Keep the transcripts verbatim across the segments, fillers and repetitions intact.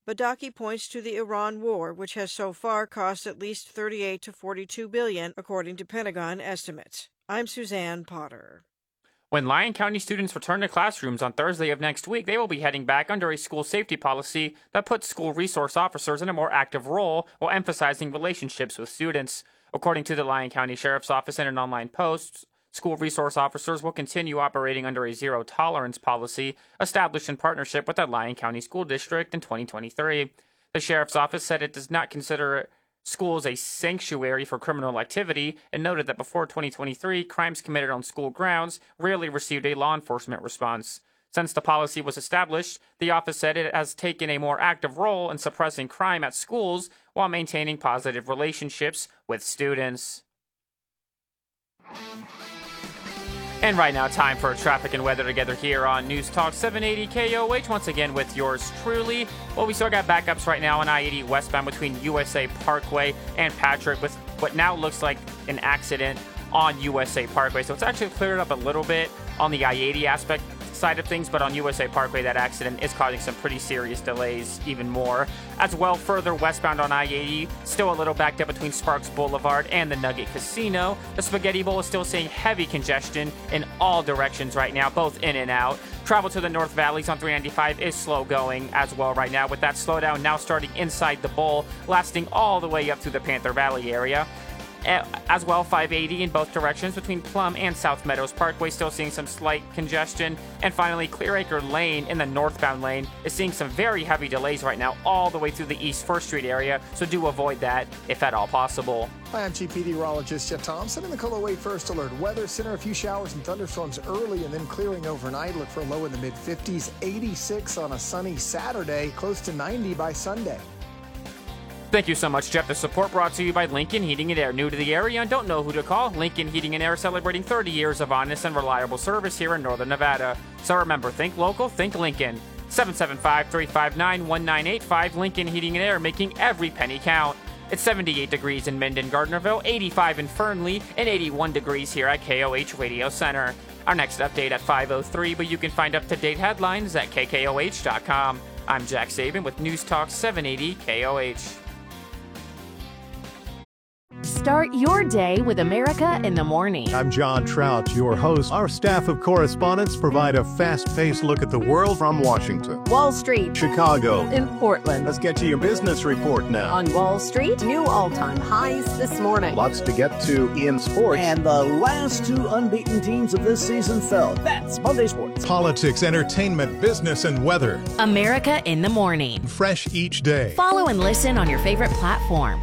Badaki points to the Iran war, which has so far cost at least thirty-eight to forty-two billion dollars, according to Pentagon estimates. I'm Suzanne Potter. When Lyon County students return to classrooms on Thursday of next week, they will be heading back under a school safety policy that puts school resource officers in a more active role while emphasizing relationships with students. According to the Lyon County Sheriff's Office in an online post, school resource officers will continue operating under a zero-tolerance policy established in partnership with the Lyon County School District in twenty twenty-three. The Sheriff's Office said it does not consider schools a sanctuary for criminal activity and noted that before twenty twenty-three, crimes committed on school grounds rarely received a law enforcement response. Since the policy was established, the office said it has taken a more active role in suppressing crime at schools while maintaining positive relationships with students. And right now, time for traffic and weather together here on News Talk seven eighty K O H. Once again with yours truly. Well, we still got backups right now on I eighty westbound between U S A Parkway and Patrick with what now looks like an accident on U S A Parkway. So it's actually cleared up a little bit on the I eighty aspect side of things, but on U S A Parkway, that accident is causing some pretty serious delays even more. As well, further westbound on I eighty, still a little backed up between Sparks Boulevard and the Nugget Casino. The Spaghetti Bowl is still seeing heavy congestion in all directions right now, both in and out. Travel to the North Valleys on three ninety-five is slow going as well right now, with that slowdown now starting inside the bowl, lasting all the way up through the Panther Valley area. As well, five eighty in both directions between Plum and South Meadows Parkway, still seeing some slight congestion. And finally, Clearacre Lane in the northbound lane is seeing some very heavy delays right now all the way through the East First Street area, so do avoid that if at all possible. Hi, I'm Chief Meteorologist Jeff Thompson in the K O A First Alert Weather Center. A few showers and thunderstorms early and then clearing overnight. Look for a low in the mid-fifties, eighty-six on a sunny Saturday, close to ninety by Sunday. Thank you so much, Jeff. The support brought to you by Lincoln Heating and Air. New to the area and don't know who to call? Lincoln Heating and Air, celebrating thirty years of honest and reliable service here in Northern Nevada. So remember, think local, think Lincoln. seven seven five, three five nine, one nine eight five, Lincoln Heating and Air, making every penny count. It's seventy-eight degrees in Minden, Gardnerville, eighty-five in Fernley, and eighty-one degrees here at K O H Radio Center. Our next update at five oh three, but you can find up-to-date headlines at K K O H dot com. I'm Jack Saban with News Talk seven eighty K O H. Start your day with America in the Morning. I'm John Trout, your host. Our staff of correspondents provide a fast-paced look at the world from Washington, Wall Street, Chicago, and Portland. Let's get to your business report now. On Wall Street, new all-time highs this morning. Lots to get to in sports. And the last two unbeaten teams of this season fell. That's Monday Sports. Politics, entertainment, business, and weather. America in the Morning. Fresh each day. Follow and listen on your favorite platform.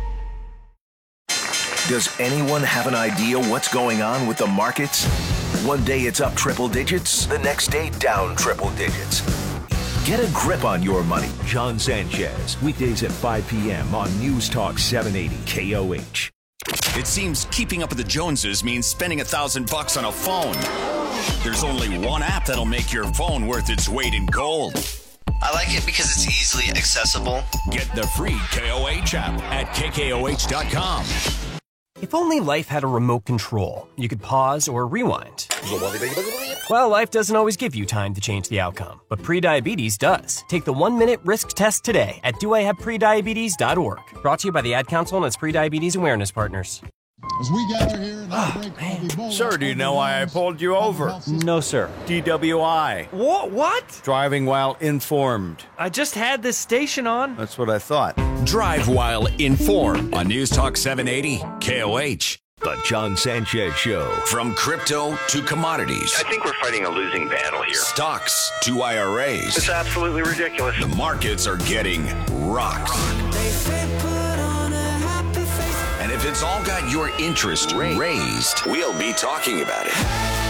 Does anyone have an idea what's going on with the markets? One day it's up triple digits, the next day down triple digits. Get a grip on your money. John Sanchez, weekdays at five p.m. on News Talk seven eighty K O H. It seems keeping up with the Joneses means spending a thousand bucks on a phone. There's only one app that'll make your phone worth its weight in gold. I like it because it's easily accessible. Get the free K O H app at K K O H dot com. If only life had a remote control, you could pause or rewind. Well, life doesn't always give you time to change the outcome, but prediabetes does. Take the one-minute risk test today at do I have prediabetes dot org. Brought to you by the Ad Council and its Prediabetes Awareness Partners. As we gather here in oh, man. Sir, do you know why I pulled you over? No, sir. D W I. What? What? Driving while informed. I just had this station on. That's what I thought. Drive while informed on News Talk seven eighty K O H. The John Sanchez Show. From crypto to commodities. I think we're fighting a losing battle here. Stocks to I R As. It's absolutely ridiculous. The markets are getting rocked. And if it's all got your interest raised, we'll be talking about it.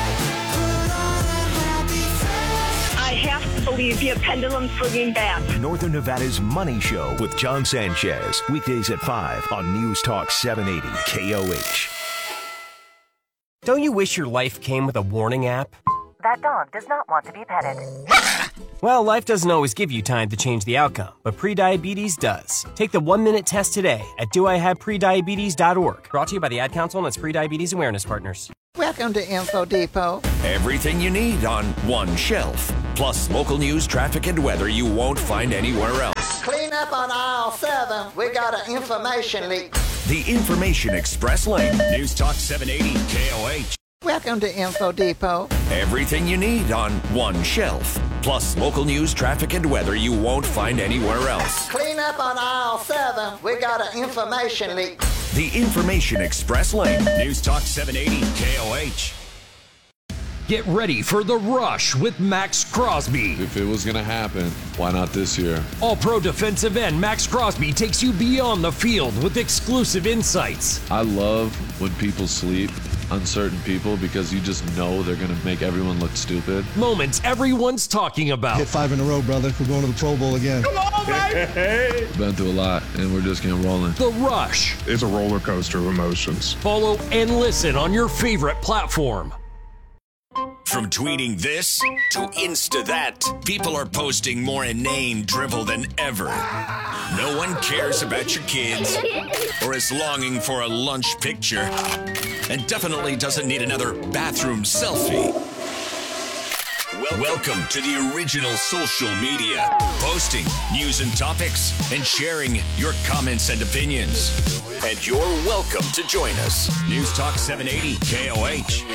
I have to believe your pendulum swinging back. Northern Nevada's Money Show with John Sanchez. Weekdays at five on News Talk seven eighty K O H. Don't you wish your life came with a warning app? That dog does not want to be petted. Well, life doesn't always give you time to change the outcome, but prediabetes does. Take the one-minute test today at do I have prediabetes dot org. Brought to you by the Ad Council and its Prediabetes Awareness Partners. Welcome to Info Depot. Everything you need on one shelf. Plus local news, traffic, and weather you won't find anywhere else. Clean up on aisle seven. We got an information leak. The Information Express Lane. News Talk seven eighty K O H. Welcome to Info Depot. Everything you need on one shelf. Plus local news, traffic, and weather you won't find anywhere else. Clean up on aisle seven. We got an information leak. The Information Express Lane. News Talk seven eighty K O H. Get ready for The Rush with Max Crosby. If it was going to happen, why not this year? All-pro defensive end Max Crosby takes you beyond the field with exclusive insights. I love when people sleep, uncertain people, because you just know they're going to make everyone look stupid. Moments everyone's talking about. Hit five in a row, brother. We're going to the Pro Bowl again. Come on, baby! Been through a lot, and we're just getting rolling. The Rush. It's a roller coaster of emotions. Follow and listen on your favorite platform. From tweeting this to Insta that, people are posting more inane drivel than ever. No one cares about your kids or is longing for a lunch picture and definitely doesn't need another bathroom selfie. Welcome to the original social media, posting news and topics and sharing your comments and opinions. And you're welcome to join us. News Talk seven eighty K O H.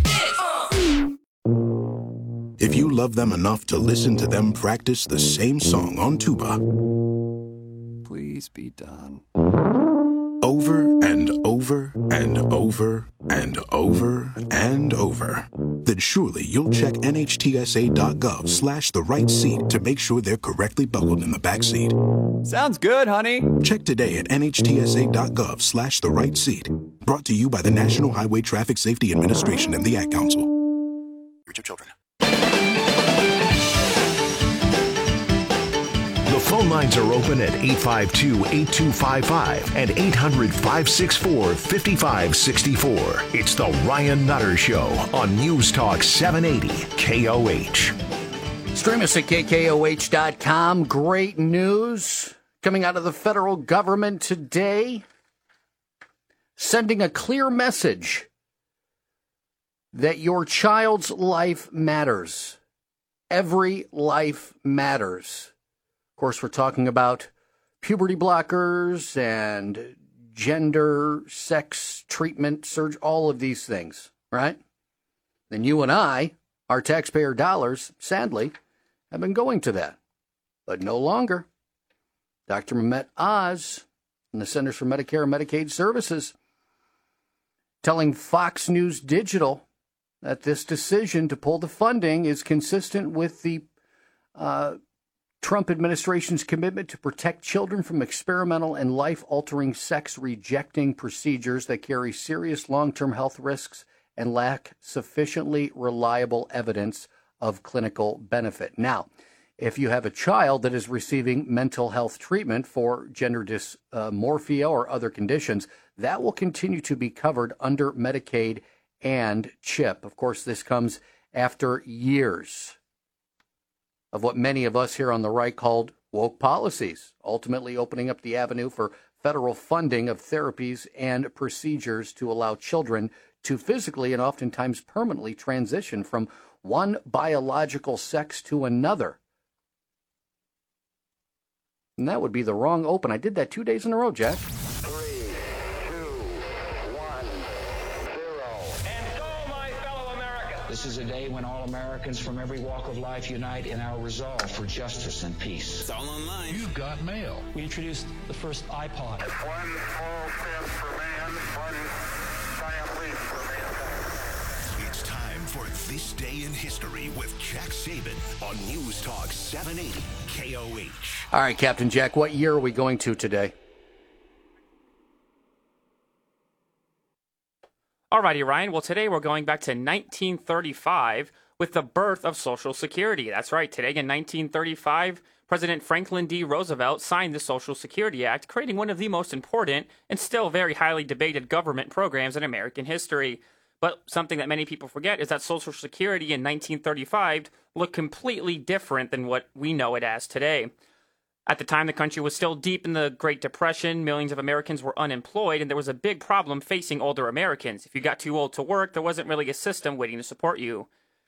If you love them enough to listen to them practice the same song on tuba, please be done. Over and over and over and over and over, then surely you'll check nhtsa.gov slash the right seat to make sure they're correctly buckled in the back seat. Sounds good, honey. Check today at nhtsa.gov slash the right seat. Brought to you by the National Highway Traffic Safety Administration and the Ad Council. Your children. The phone lines are open at eight five two, eight two five five and eight hundred, five six four, five five six four. It's the Ryan Nutter Show on News Talk seven eighty K O H. Stream us at K K O H dot com. Great news coming out of the federal government today, sending a clear message that your child's life matters. Every life matters. Of course, we're talking about puberty blockers and gender, sex, treatment, surgery, all of these things, right? Then you and I, our taxpayer dollars, sadly, have been going to that. But no longer. Doctor Mehmet Oz from the Centers for Medicare and Medicaid Services telling Fox News Digital that this decision to pull the funding is consistent with the uh, Trump administration's commitment to protect children from experimental and life-altering sex-rejecting procedures that carry serious long-term health risks and lack sufficiently reliable evidence of clinical benefit. Now, if you have a child that is receiving mental health treatment for gender dysmorphia or other conditions, that will continue to be covered under Medicaid and CHIP. Of course, this comes after years of what many of us here on the right called woke policies, ultimately opening up the avenue for federal funding of therapies and procedures to allow children to physically and oftentimes permanently transition from one biological sex to another. And that would be the wrong open. I did that two days in a row, Jack. This is a day when all Americans from every walk of life unite in our resolve for justice and peace. It's all online. You've got mail. We introduced the first iPod. It's one small step for man, one giant leap for mankind. It's time for This Day in History with Jack Saban on News Talk seven eighty K O H. All right, Captain Jack, what year are we going to today? Alrighty, Ryan. Well, today we're going back to nineteen thirty-five with the birth of Social Security. That's right. Today in nineteen thirty-five, President Franklin D. Roosevelt signed the Social Security Act, creating one of the most important and still very highly debated government programs in American history. But something that many people forget is that Social Security in nineteen thirty-five looked completely different than what we know it as today. At the time, the country was still deep in the Great Depression. Millions of Americans were unemployed, and there was a big problem facing older Americans. If you got too old to work, there wasn't really a system waiting to support you.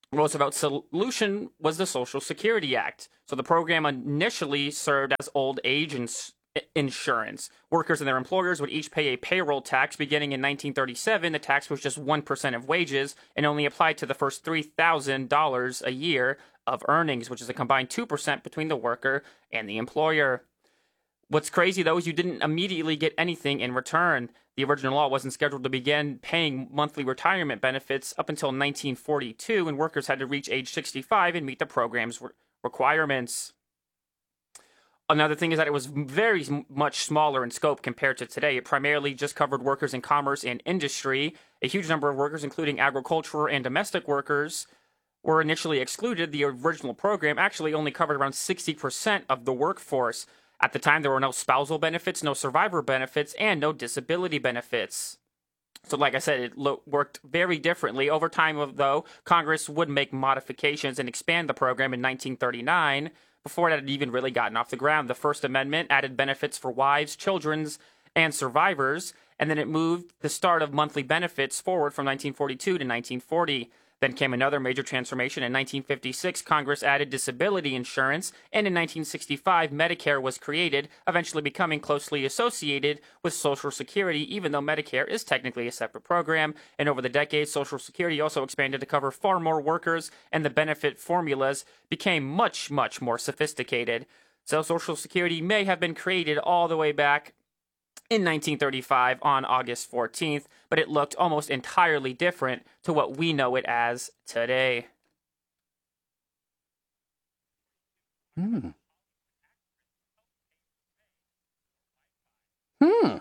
Roosevelt's solution was the Social Security Act. So the program initially served as old age ins- insurance. Workers and their employers would each pay a payroll tax. Beginning in nineteen thirty-seven, the tax was just one percent of wages and only applied to the first three thousand dollars a year of earnings, which is a combined two percent between the worker and the employer. What's crazy, though, is you didn't immediately get anything in return. The original law wasn't scheduled to begin paying monthly retirement benefits up until nineteen forty-two, and workers had to reach age sixty-five and meet the program's re- requirements. Another thing is that it was very much smaller in scope compared to today. It primarily just covered workers in commerce and industry. A huge number of workers, including agricultural and domestic workers, were initially excluded. The original program actually only covered around sixty percent of the workforce. At the time, there were no spousal benefits, no survivor benefits, and no disability benefits. So like I said, it lo- worked very differently. Over time, though, Congress would make modifications and expand the program in nineteen thirty-nine, before it had even really gotten off the ground. The First Amendment added benefits for wives, children's, and survivors, and then it moved the start of monthly benefits forward from nineteen forty-two to nineteen forty. Then came another major transformation. In nineteen fifty-six, Congress added disability insurance, and in nineteen sixty-five, Medicare was created, eventually becoming closely associated with Social Security, even though Medicare is technically a separate program. And over the decades, Social Security also expanded to cover far more workers, and the benefit formulas became much, much more sophisticated. So Social Security may have been created all the way back in nineteen thirty-five on August fourteenth, but it looked almost entirely different to what we know it as today. Hmm. Hmm.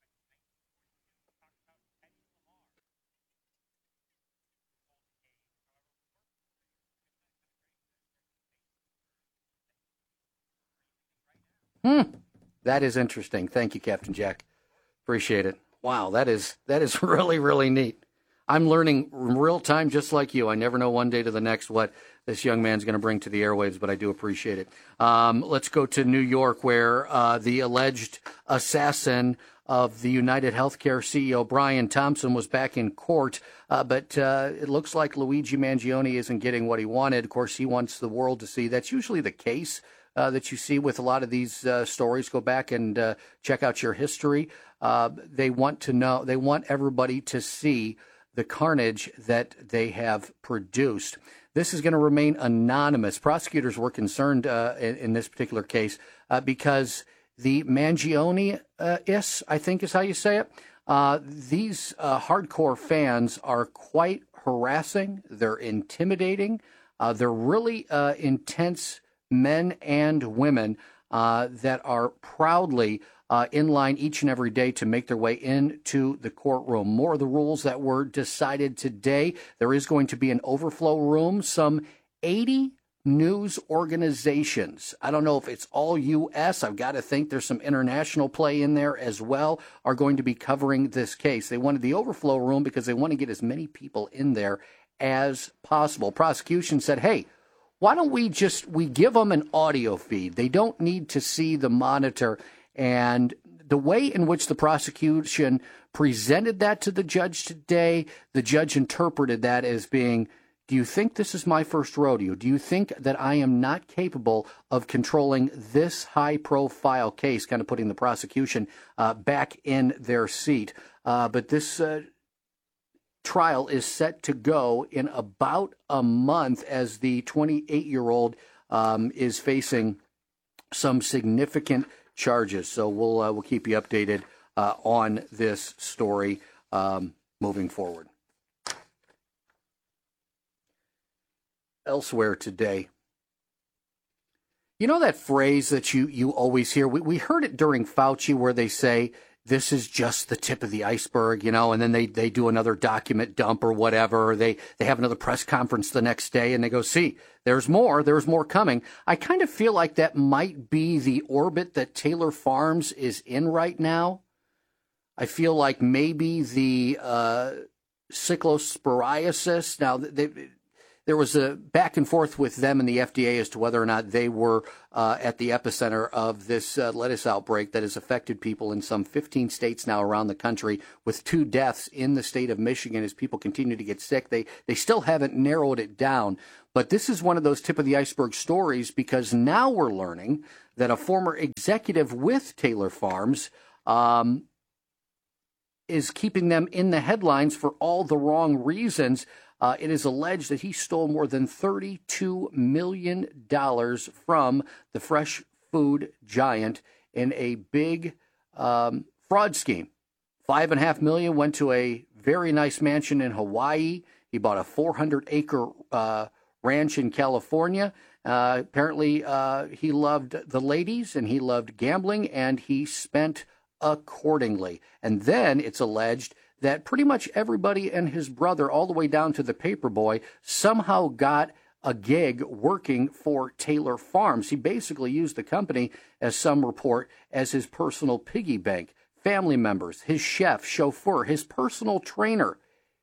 Hmm. That is interesting. Thank you, Captain Jack. Appreciate it. Wow, that is that is really, really neat. I'm learning real time just like you. I never know one day to the next what this young man's going to bring to the airwaves, but I do appreciate it. Um, let's go to New York, where uh, the alleged assassin of the United Healthcare C E O, Brian Thompson, was back in court, uh, but uh, it looks like Luigi Mangione isn't getting what he wanted. Of course, he wants the world to see. That's usually the case. Uh, that you see with a lot of these uh, stories. Go back and uh, check out your history. Uh, they want to know, they want everybody to see the carnage that they have produced. This is going to remain anonymous. Prosecutors were concerned uh, in, in this particular case uh, because the Mangione-is, I think is how you say it, uh, these uh, hardcore fans are quite harassing. They're intimidating. Uh, they're really uh, intense men and women uh, that are proudly uh, in line each and every day to make their way into the courtroom. More of the rules that were decided today. There is going to be an overflow room. Some eighty news organizations, I don't know if it's all U S, I've got to think there's some international play in there as well, are going to be covering this case. They wanted the overflow room because they want to get as many people in there as possible. Prosecution said, hey, why don't we just, we give them an audio feed. They don't need to see the monitor. And the way in which the prosecution presented that to the judge today, the judge interpreted that as being, do you think this is my first rodeo? Do you think that I am not capable of controlling this high-profile case, kind of putting the prosecution uh, back in their seat? Uh, but this uh, trial is set to go in about a month as the twenty-eight-year-old um, is facing some significant charges. So we'll uh, we'll keep you updated uh, on this story um, moving forward. Elsewhere today, you know that phrase that you you always hear? We we heard it during Fauci, where they say, this is just the tip of the iceberg, you know, and then they, they do another document dump or whatever, or they, they have another press conference the next day and they go, see, there's more, there's more coming. I kind of feel like that might be the orbit that Taylor Farms is in right now. I feel like maybe the uh, cyclosporiasis, now they, there was a back and forth with them and the F D A as to whether or not they were uh, at the epicenter of this uh, lettuce outbreak that has affected people in some fifteen states now around the country, with two deaths in the state of Michigan as people continue to get sick. They they still haven't narrowed it down. But this is one of those tip of the iceberg stories, because now we're learning that a former executive with Taylor Farms um, is keeping them in the headlines for all the wrong reasons. Uh, it is alleged that he stole more than thirty-two million dollars from the fresh food giant in a big um, fraud scheme. Five and a half million went to a very nice mansion in Hawaii. He bought a four hundred acre uh, ranch in California. Uh, apparently, uh, he loved the ladies and he loved gambling, and he spent accordingly. And then it's alleged that pretty much everybody and his brother, all the way down to the paper boy, somehow got a gig working for Taylor Farms. He basically used the company, as some report, as his personal piggy bank. Family members, his chef, chauffeur, his personal trainer,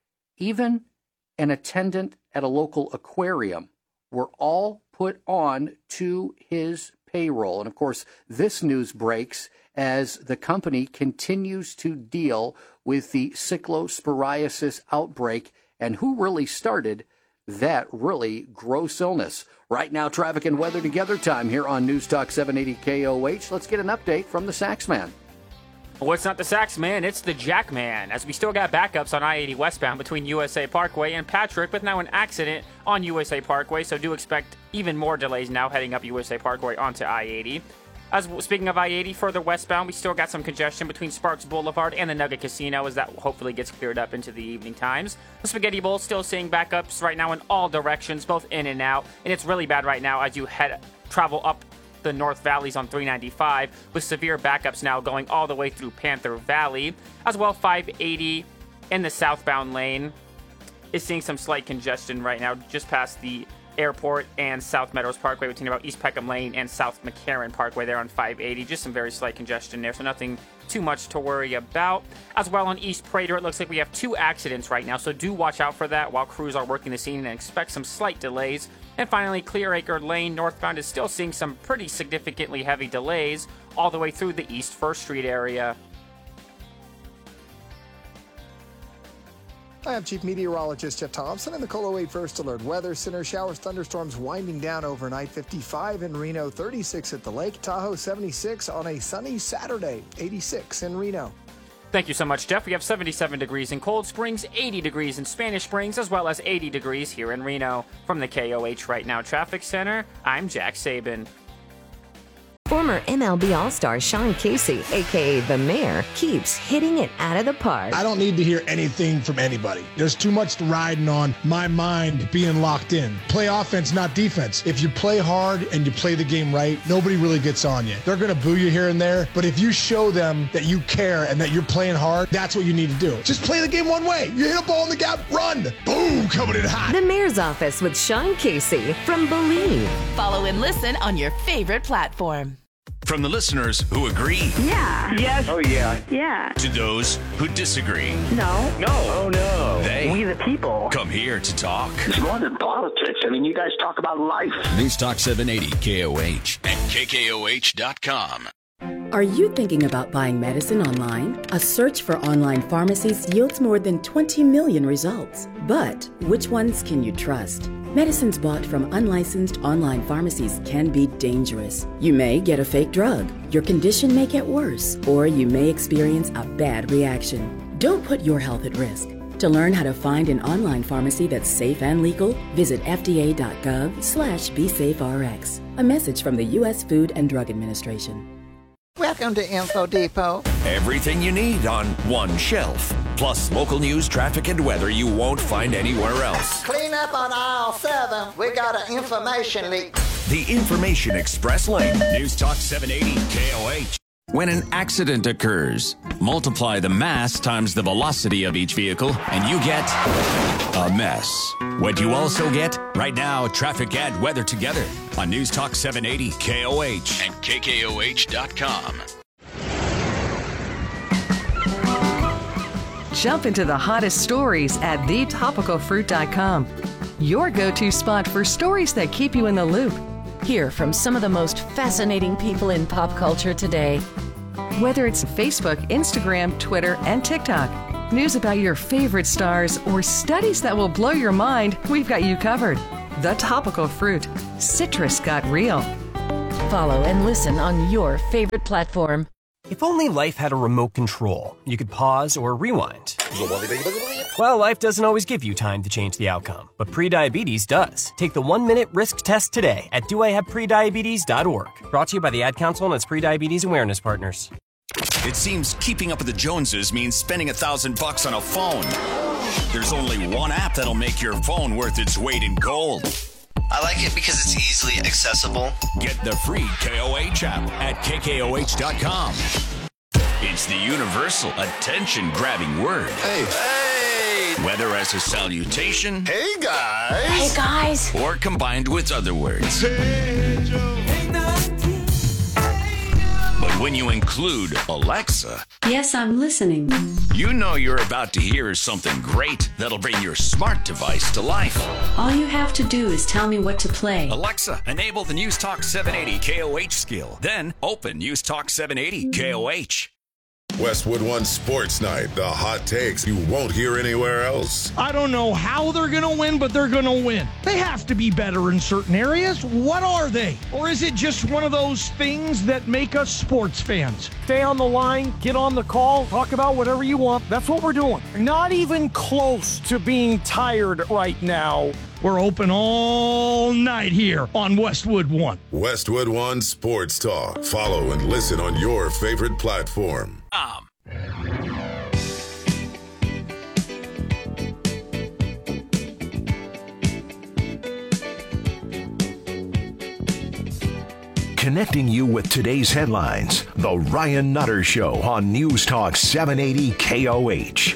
even an attendant at a local aquarium were all put on to his payroll. And of course, this news breaks as the company continues to deal with the cyclosporiasis outbreak, and who really started that really gross illness. Right now, traffic and weather together time here on News Talk seven eighty K O H. Let's get an update from the Sax Man. Well, it's not the Sax Man, it's the Jack Man, as we still got backups on I eighty westbound between U S A Parkway and Patrick, with now an accident on U S A Parkway, so do expect even more delays now heading up U S A Parkway onto I eighty. As speaking of I eighty, further westbound, we still got some congestion between Sparks Boulevard and the Nugget Casino, as that hopefully gets cleared up into the evening times. The Spaghetti Bowl still seeing backups right now in all directions, both in and out, and it's really bad right now as you head travel up the North Valleys on three ninety-five, with severe backups now going all the way through Panther Valley. As well, five eighty in the southbound lane is seeing some slight congestion right now, just past the airport and South Meadows Parkway, between about East Peckham Lane and South McCarran Parkway there on five eighty. Just some very slight congestion there, so nothing too much to worry about. As well, on East Prater, it looks like we have two accidents right now, so do watch out for that while crews are working the scene, and expect some slight delays. And finally, Clearacre Lane northbound is still seeing some pretty significantly heavy delays all the way through the East First Street area. Hi, I'm Chief Meteorologist Jeff Thompson in the Colo eight First Alert Weather Center. Showers, thunderstorms winding down overnight. fifty-five in Reno, thirty-six at the lake. Tahoe, seventy-six on a sunny Saturday, eighty-six in Reno. Thank you so much, Jeff. We have seventy-seven degrees in Cold Springs, eighty degrees in Spanish Springs, as well as eighty degrees here in Reno. From the K O H Right Now Traffic Center, I'm Jack Sabin. Former M L B All-Star Sean Casey, a k a. The Mayor, keeps hitting it out of the park. I don't need to hear anything from anybody. There's too much riding on my mind being locked in. Play offense, not defense. If you play hard and you play the game right, nobody really gets on you. They're going to boo you here and there, but if you show them that you care and that you're playing hard, that's what you need to do. Just play the game one way. You hit a ball in the gap, run. Boom, coming in hot. The Mayor's Office with Sean Casey from Believe. Follow and listen on your favorite platform. From the listeners who agree. Yeah. Yes. Oh, yeah. Yeah. To those who disagree. No. No. Oh, no. They. We the people. Come here to talk. It's more than politics. I mean, you guys talk about life. News Talk seven eighty K O H and K K O H dot com. Are you thinking about buying medicine online? A search for online pharmacies yields more than twenty million results. But which ones can you trust? Medicines bought from unlicensed online pharmacies can be dangerous. You may get a fake drug, your condition may get worse, or you may experience a bad reaction. Don't put your health at risk. To learn how to find an online pharmacy that's safe and legal, visit F D A dot gov slash be safe R X. A message from the U S Food and Drug Administration. Welcome to Info Depot. Everything you need on one shelf. Plus local news, traffic, and weather you won't find anywhere else. Clean up on aisle seven. We got an information leak. The Information Express Lane. News Talk seven eighty K O H. When an accident occurs, multiply the mass times the velocity of each vehicle, and you get a mess. What you also get? Right now, traffic and weather together on News Talk seven eighty K O H and K K O H dot com. Jump into the hottest stories at the topical fruit dot com. Your go-to spot for stories that keep you in the loop. Hear from some of the most fascinating people in pop culture today. Whether it's Facebook, Instagram, Twitter, and TikTok, news about your favorite stars, or studies that will blow your mind, we've got you covered. The Topical Fruit. Citrus got real. Follow and listen on your favorite platform. If only life had a remote control, you could pause or rewind. Well, life doesn't always give you time to change the outcome, but prediabetes does. Take the one-minute risk test today at do I have prediabetes dot org. Brought to you by the Ad Council and its Prediabetes Awareness Partners. It seems keeping up with the Joneses means spending a thousand bucks on a phone. There's only one app that'll make your phone worth its weight in gold. I like it because it's easily accessible. Get the free K O H app at K K O H dot com. It's the universal attention-grabbing word. Hey, hey! Whether as a salutation, hey guys, hey guys, or combined with other words. Hey, Joe. But when you include Alexa, yes, I'm listening. You know you're about to hear something great that'll bring your smart device to life. All you have to do is tell me what to play. Alexa, enable the News Talk seven eighty K O H skill. Then open News Talk seven eighty K O H. Westwood One Sports Night, the hot takes you won't hear anywhere else. I don't know how they're going to win, but they're going to win. They have to be better in certain areas. What are they? Or is it just one of those things that make us sports fans? Stay on the line, get on the call, talk about whatever you want. That's what we're doing. Not even close to being tired right now. We're open all night here on Westwood One. Westwood One Sports Talk. Follow and listen on your favorite platform. Um. Connecting you with today's headlines, The Ryan Nutter Show on News Talk seven eighty K O H.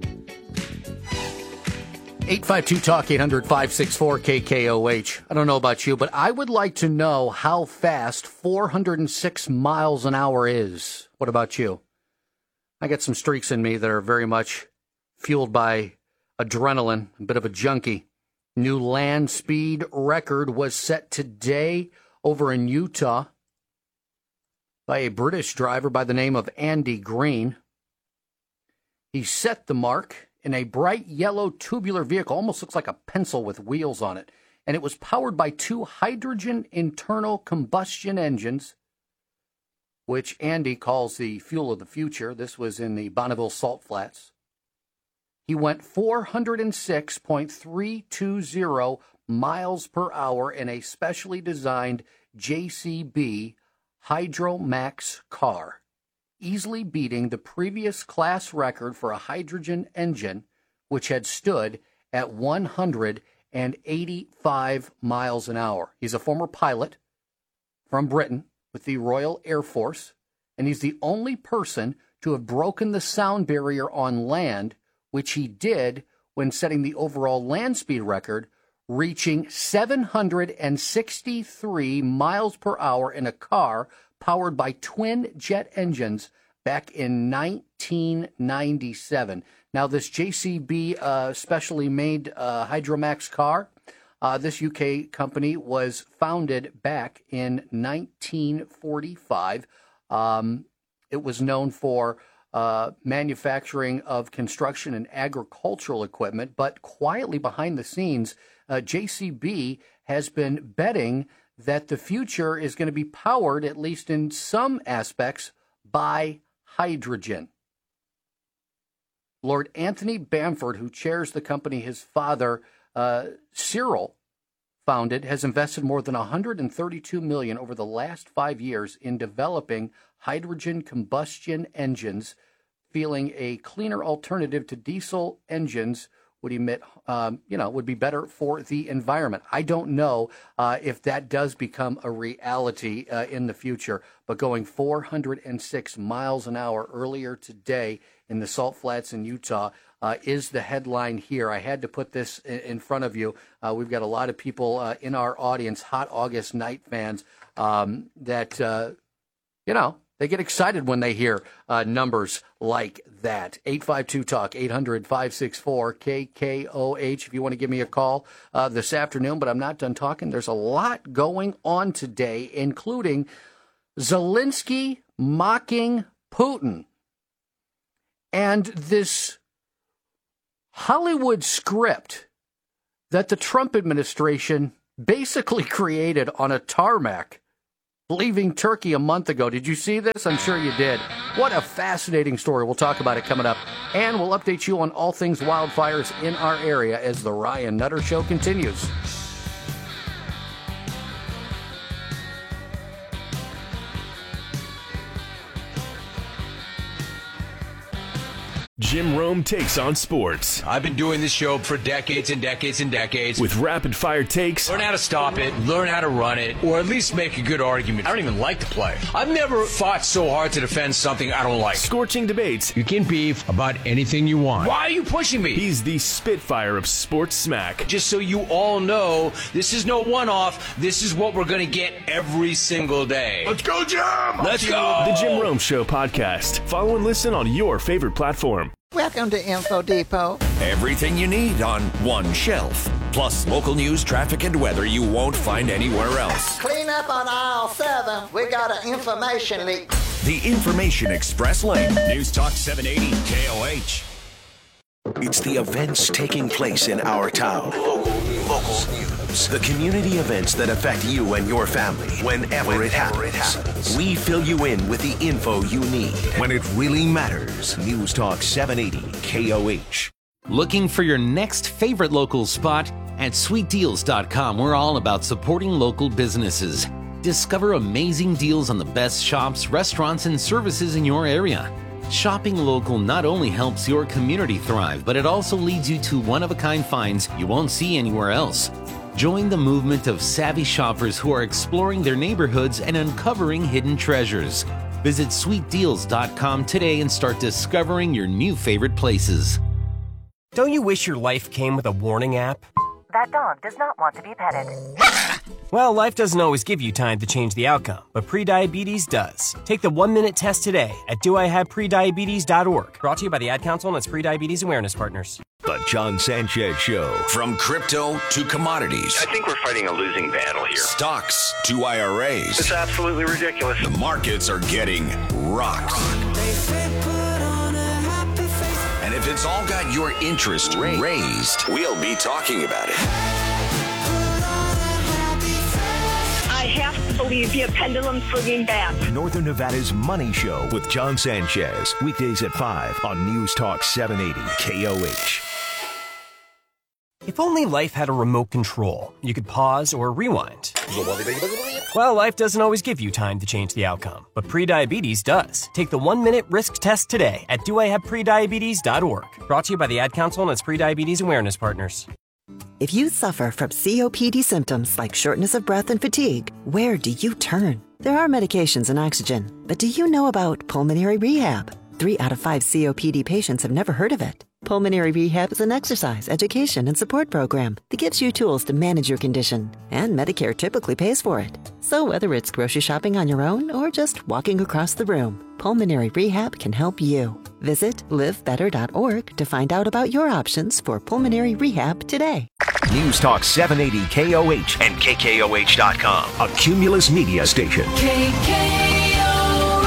eight five two talk, eight hundred, five six four, K K O H. I don't know about you, but I would like to know how fast four hundred six miles an hour is. What about you? I got some streaks in me that are very much fueled by adrenaline, a bit of a junkie. New land speed record was set today over in Utah by a British driver by the name of Andy Green. He set the mark in a bright yellow tubular vehicle, almost looks like a pencil with wheels on it, and it was powered by two hydrogen internal combustion engines, which Andy calls the fuel of the future. This was in the Bonneville Salt Flats. He went four hundred six point three two zero miles per hour in a specially designed J C B Hydromax car, easily beating the previous class record for a hydrogen engine, which had stood at one hundred eighty-five miles an hour. He's a former pilot from Britain with the Royal Air Force, and he's the only person to have broken the sound barrier on land, which he did when setting the overall land speed record, reaching seven hundred sixty-three miles per hour in a car powered by twin jet engines back in nineteen ninety-seven. Now, this J C B uh, specially made uh, Hydromax car, uh, this U K company was founded back in nineteen forty-five. Um, it was known for uh, manufacturing of construction and agricultural equipment, but quietly behind the scenes, uh, J C B has been betting that the future is going to be powered, at least in some aspects, by hydrogen. Lord Anthony Bamford, who chairs the company his father, uh, Cyril, founded, has invested more than one hundred thirty-two million dollars over the last five years in developing hydrogen combustion engines, feeling a cleaner alternative to diesel engines would emit, um, you know, would be better for the environment. I don't know uh, if that does become a reality uh, in the future, but going four hundred six miles an hour earlier today in the Salt Flats in Utah uh, is the headline here. I had to put this in, in front of you. Uh, we've got a lot of people uh, in our audience, hot August night fans, um, that, uh, you know, They get excited when they hear uh, numbers like that. eight five two talk, eight hundred, five six four, K K O H if you want to give me a call uh, this afternoon. But I'm not done talking. There's a lot going on today, including Zelensky mocking Putin and this Hollywood script that the Trump administration basically created on a tarmac leaving Turkey a month ago. Did you see this? I'm sure you did. What a fascinating story. We'll talk about it coming up. And we'll update you on all things wildfires in our area as the Ryan Nutter Show continues. Jim Rome takes on sports. I've been doing this show for decades and decades and decades. With rapid-fire takes. Learn how to stop it, learn how to run it, or at least make a good argument. I don't even like to play. I've never fought so hard to defend something I don't like. Scorching debates. You can beef about anything you want. Why are you pushing me? He's the Spitfire of sports smack. Just so you all know, this is no one-off. This is what we're going to get every single day. Let's go, Jim! Let's go! The Jim Rome Show podcast. Follow and listen on your favorite platform. Welcome to Info Depot. Everything you need on one shelf. Plus local news, traffic, and weather you won't find anywhere else. Clean up on aisle seven. We got an information leak. The Information Express Lane. News Talk seven eighty K O H. It's the events taking place in our town. Local news. Local news. The community events that affect you and your family whenever, whenever it, happens. it happens. We fill you in with the info you need when it really matters. News Talk seven eighty K O H. Looking for your next favorite local spot? At sweet deals dot com, we're all about supporting local businesses. Discover amazing deals on the best shops, restaurants, and services in your area. Shopping local not only helps your community thrive, but it also leads you to one-of-a-kind finds you won't see anywhere else. Join the movement of savvy shoppers who are exploring their neighborhoods and uncovering hidden treasures. Visit sweet deals dot com today and start discovering your new favorite places. Don't you wish your life came with a warning app? That dog does not want to be petted. Well, life doesn't always give you time to change the outcome, but prediabetes does. Take the one-minute test today at do I have prediabetes dot org. Brought to you by the Ad Council and its Prediabetes Awareness Partners. The John Sanchez Show. From crypto to commodities. I think we're fighting a losing battle here. Stocks to I R As. It's absolutely ridiculous. The markets are getting rocked. And if it's all got your interest raised, we'll be talking about it. I have to believe your pendulum swinging back. Northern Nevada's Money Show with John Sanchez. Weekdays at five on News Talk seven eighty K O H. If only life had a remote control, you could pause or rewind. Well, life doesn't always give you time to change the outcome, but prediabetes does. Take the one-minute risk test today at do I have prediabetes dot org. Brought to you by the Ad Council and its Prediabetes Awareness Partners. If you suffer from C O P D symptoms like shortness of breath and fatigue, where do you turn? There are medications and oxygen, but do you know about pulmonary rehab? Three out of five C O P D patients have never heard of it. Pulmonary Rehab is an exercise, education, and support program that gives you tools to manage your condition, and Medicare typically pays for it. So whether it's grocery shopping on your own or just walking across the room, Pulmonary Rehab can help you. Visit live better dot org to find out about your options for pulmonary rehab today. News Talk seven eighty K O H and K K O H dot com, a Cumulus media station. K K O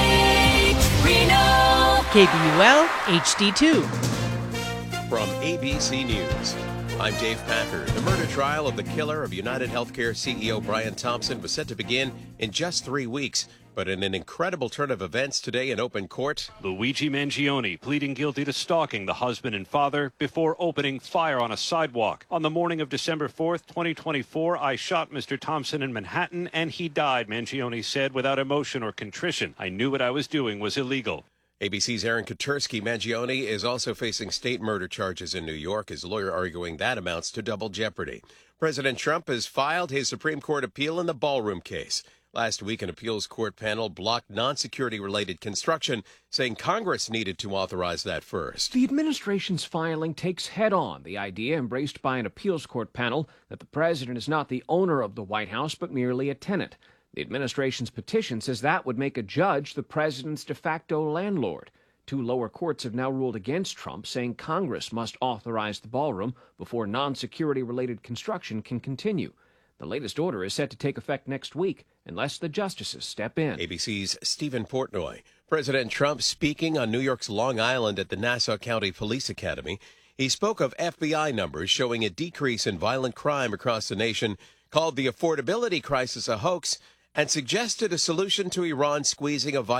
H, Reno. K B U L H D two. From A B C News, I'm Dave Packer. The murder trial of the killer of United Healthcare C E O Brian Thompson was set to begin in just three weeks. But in an incredible turn of events today in open court, Luigi Mangione pleading guilty to stalking the husband and father before opening fire on a sidewalk. On the morning of December fourth, twenty twenty-four, I shot Mister Thompson in Manhattan and he died, Mangione said without emotion or contrition. I knew what I was doing was illegal. A B C's Aaron Katursky. Mangione is also facing state murder charges in New York, his lawyer arguing that amounts to double jeopardy. President Trump has filed his Supreme Court appeal in the ballroom case. Last week, an appeals court panel blocked non-security-related construction, saying Congress needed to authorize that first. The administration's filing takes head-on the idea embraced by an appeals court panel that the president is not the owner of the White House, but merely a tenant. The administration's petition says that would make a judge the president's de facto landlord. Two lower courts have now ruled against Trump, saying Congress must authorize the ballroom before non-security related construction can continue. The latest order is set to take effect next week unless the justices step in. A B C's Stephen Portnoy. President Trump speaking on New York's Long Island at the Nassau County Police Academy. He spoke of F B I numbers showing a decrease in violent crime across the nation, called the affordability crisis a hoax, and suggested a solution to Iran squeezing a